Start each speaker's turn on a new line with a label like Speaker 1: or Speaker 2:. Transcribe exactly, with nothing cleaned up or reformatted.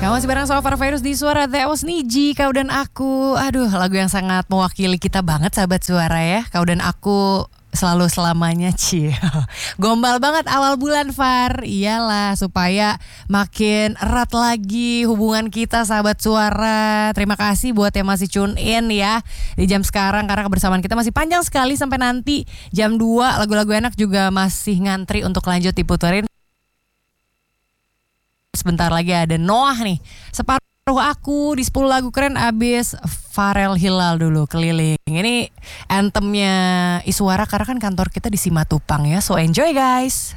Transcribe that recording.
Speaker 1: Kamu masih bareng sama Farah Virus di Suara That Was Niji, Kau dan Aku. Aduh, lagu yang sangat mewakili kita banget sahabat Suara ya. Kau dan Aku selalu selamanya, cie. Gombal banget awal bulan, Far. Iyalah, supaya makin erat lagi hubungan kita sahabat Suara. Terima kasih buat yang masih tune in ya di jam sekarang, karena kebersamaan kita masih panjang sekali sampai nanti jam dua. Lagu-lagu enak juga masih ngantri untuk lanjut diputerin. Sebentar lagi ada Noah nih, Separuh Aku di sepuluh lagu keren, abis Farel Hilal dulu Keliling. Ini anthemnya Iswara karena kan kantor kita di Simatupang ya. So enjoy guys.